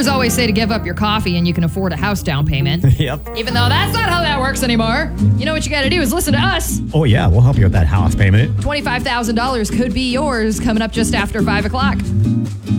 Bankers always say to give up your coffee and you can afford a house down payment. Yep. Even though that's not how that works anymore. You know what you got to do is listen to us. Oh, yeah, we'll help you with that house payment. $25,000 could be yours coming up just after 5 o'clock.